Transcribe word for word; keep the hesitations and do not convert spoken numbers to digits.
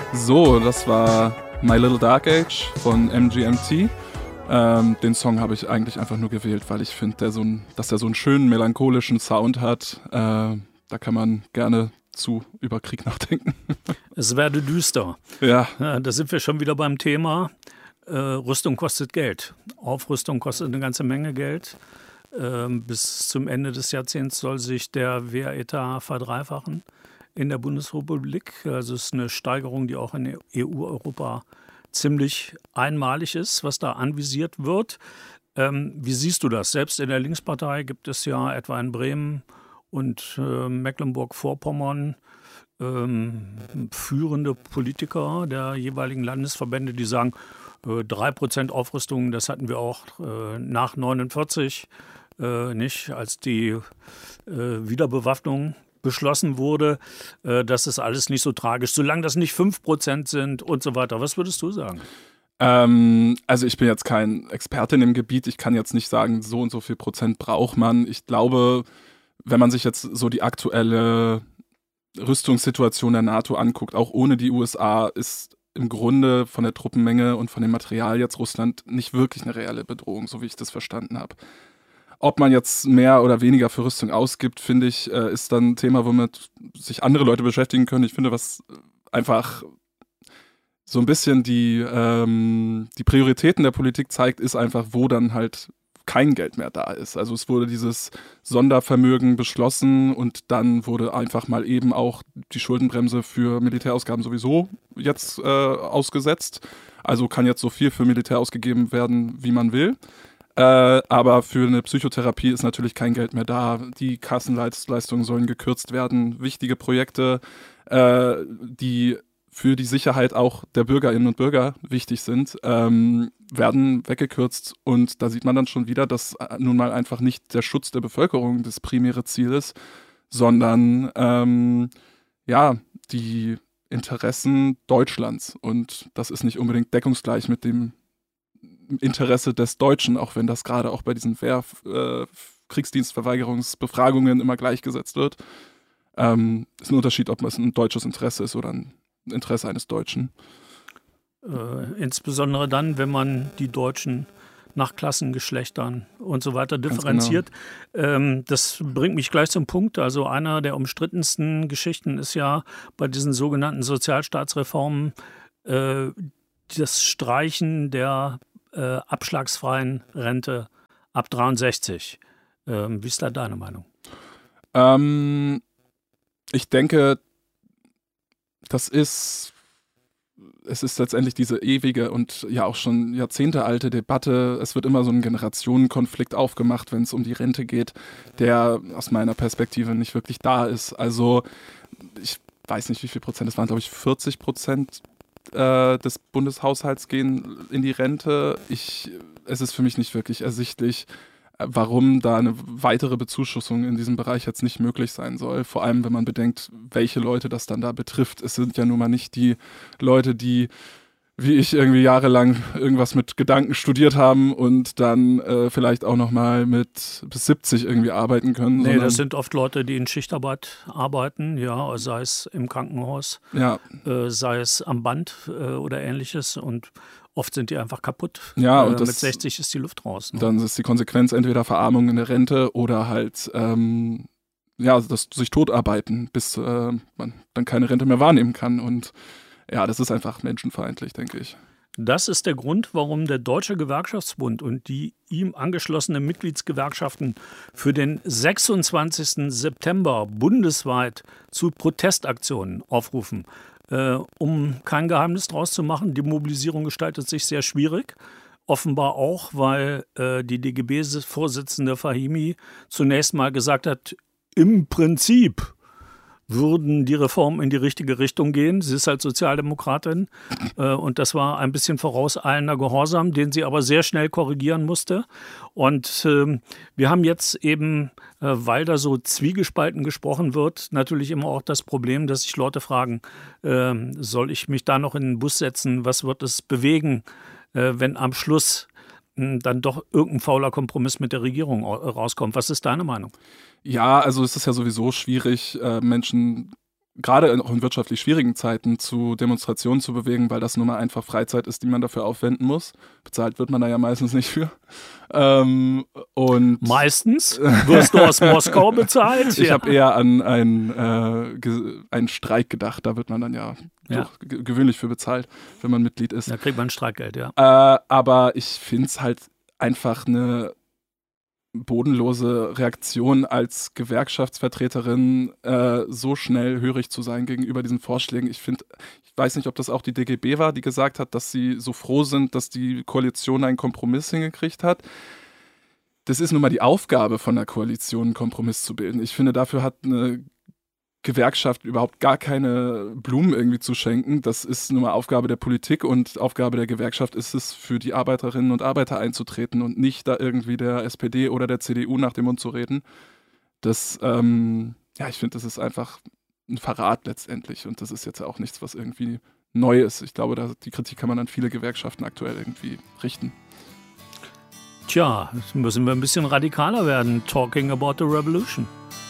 So, das war My Little Dark Age von M G M T. Ähm, den Song habe ich eigentlich einfach nur gewählt, weil ich finde, der so ein, dass der so einen schönen melancholischen Sound hat. Äh, da kann man gerne zu über Krieg nachdenken. Es werde düster. Ja. Ja, da sind wir schon wieder beim Thema. Äh, Rüstung kostet Geld. Aufrüstung kostet eine ganze Menge Geld. Ähm, bis zum Ende des Jahrzehnts soll sich der Wehretat verdreifachen in der Bundesrepublik. Also es ist eine Steigerung, die auch in E U-Europa ziemlich einmalig ist, was da anvisiert wird. Ähm, wie siehst du das? Selbst in der Linkspartei gibt es ja etwa in Bremen und äh, Mecklenburg-Vorpommern ähm, führende Politiker der jeweiligen Landesverbände, die sagen, äh, drei Prozent Aufrüstung, das hatten wir auch äh, nach neunundvierzig, äh, nicht, als die äh, Wiederbewaffnung beschlossen wurde. Äh, das ist alles nicht so tragisch, solange das nicht fünf Prozent sind und so weiter. Was würdest du sagen? Ähm, also ich bin jetzt kein Experte in dem Gebiet. Ich kann jetzt nicht sagen, so und so viel Prozent braucht man. Ich glaube, wenn man sich jetzt so die aktuelle Rüstungssituation der NATO anguckt, auch ohne die U S A, ist im Grunde von der Truppenmenge und von dem Material jetzt Russland nicht wirklich eine reelle Bedrohung, so wie ich das verstanden habe. Ob man jetzt mehr oder weniger für Rüstung ausgibt, finde ich, äh, ist dann ein Thema, womit sich andere Leute beschäftigen können. Ich finde, was einfach so ein bisschen die, ähm, die Prioritäten der Politik zeigt, ist einfach, wo dann halt kein Geld mehr da ist. Also es wurde dieses Sondervermögen beschlossen und dann wurde einfach mal eben auch die Schuldenbremse für Militärausgaben sowieso jetzt äh, ausgesetzt. Also kann jetzt so viel für Militär ausgegeben werden, wie man will. Äh, aber für eine Psychotherapie ist natürlich kein Geld mehr da. Die Kassenleistungen sollen gekürzt werden. Wichtige Projekte, äh, die für die Sicherheit auch der Bürgerinnen und Bürger wichtig sind, ähm, werden weggekürzt. Und da sieht man dann schon wieder, dass nun mal einfach nicht der Schutz der Bevölkerung das primäre Ziel ist, sondern ähm, ja, die Interessen Deutschlands. Und das ist nicht unbedingt deckungsgleich mit dem Interesse des Deutschen, auch wenn das gerade auch bei diesen Wehr, äh, Kriegsdienstverweigerungsbefragungen immer gleichgesetzt wird. Ähm, ist ein Unterschied, ob es ein deutsches Interesse ist oder ein Interesse eines Deutschen. Äh, insbesondere dann, wenn man die Deutschen nach Klassen, Geschlechtern und so weiter differenziert. Genau. Ähm, das bringt mich gleich zum Punkt. Also einer der umstrittensten Geschichten ist ja bei diesen sogenannten Sozialstaatsreformen äh, das Streichen der äh, abschlagsfreien Rente ab dreiundsechzig. Ähm, wie ist da deine Meinung? Ähm, ich denke, das ist, es ist letztendlich diese ewige und ja auch schon jahrzehntealte Debatte. Es wird immer so ein Generationenkonflikt aufgemacht, wenn es um die Rente geht, der aus meiner Perspektive nicht wirklich da ist. Also ich weiß nicht, wie viel Prozent, es waren glaube ich vierzig Prozent des Bundeshaushalts gehen in die Rente. Ich, es ist für mich nicht wirklich ersichtlich, warum da eine weitere Bezuschussung in diesem Bereich jetzt nicht möglich sein soll. Vor allem, wenn man bedenkt, welche Leute das dann da betrifft. Es sind ja nun mal nicht die Leute, die wie ich irgendwie jahrelang irgendwas mit Gedanken studiert haben und dann äh, vielleicht auch nochmal mit bis siebzig irgendwie arbeiten können. Nee, das sind oft Leute, die in Schichtarbeit arbeiten, ja, sei es im Krankenhaus, ja. äh, sei es am Band äh, oder ähnliches, und oft sind die einfach kaputt. Ja, und äh, das, mit sechzig ist die Luft raus. Ne? Dann ist die Konsequenz entweder Verarmung in der Rente oder halt ähm, ja, das sich totarbeiten, bis äh, man dann keine Rente mehr wahrnehmen kann. Und ja, das ist einfach menschenfeindlich, denke ich. Das ist der Grund, warum der Deutsche Gewerkschaftsbund und die ihm angeschlossenen Mitgliedsgewerkschaften für den sechsundzwanzigsten September bundesweit zu Protestaktionen aufrufen. Äh, um kein Geheimnis draus zu machen, die Mobilisierung gestaltet sich sehr schwierig. Offenbar auch, weil äh, die D G B-Vorsitzende Fahimi zunächst mal gesagt hat, im Prinzip würden die Reformen in die richtige Richtung gehen. Sie ist halt Sozialdemokratin äh, und das war ein bisschen vorauseilender Gehorsam, den sie aber sehr schnell korrigieren musste. Und äh, wir haben jetzt eben, äh, weil da so zwiegespalten gesprochen wird, natürlich immer auch das Problem, dass sich Leute fragen, äh, soll ich mich da noch in den Bus setzen? Was wird es bewegen, äh, wenn am Schluss äh, dann doch irgendein fauler Kompromiss mit der Regierung rauskommt? Was ist deine Meinung? Ja, also es ist ja sowieso schwierig, äh, Menschen gerade auch in wirtschaftlich schwierigen Zeiten zu Demonstrationen zu bewegen, weil das nun mal einfach Freizeit ist, die man dafür aufwenden muss. Bezahlt wird man da ja meistens nicht für. Ähm, und meistens wirst du aus Moskau bezahlt. Ich ja. habe eher an einen, äh, ge- einen Streik gedacht. Da wird man dann ja, ja. Doch, ge- gewöhnlich für bezahlt, wenn man Mitglied ist. Da kriegt man Streikgeld, ja. Äh, aber ich finde es halt einfach eine bodenlose Reaktion als Gewerkschaftsvertreterin, äh, so schnell hörig zu sein gegenüber diesen Vorschlägen. Ich finde, ich weiß nicht, ob das auch die D G B war, die gesagt hat, dass sie so froh sind, dass die Koalition einen Kompromiss hingekriegt hat. Das ist nun mal die Aufgabe von der Koalition, einen Kompromiss zu bilden. Ich finde, dafür hat eine Gewerkschaft überhaupt gar keine Blumen irgendwie zu schenken. Das ist nun mal Aufgabe der Politik und Aufgabe der Gewerkschaft ist es, für die Arbeiterinnen und Arbeiter einzutreten und nicht da irgendwie der S P D oder der C D U nach dem Mund zu reden. Das, ähm, ja, ich finde, das ist einfach ein Verrat letztendlich und das ist jetzt auch nichts, was irgendwie neu ist. Ich glaube, da, die Kritik kann man an viele Gewerkschaften aktuell irgendwie richten. Tja, jetzt müssen wir ein bisschen radikaler werden. Talking about the revolution.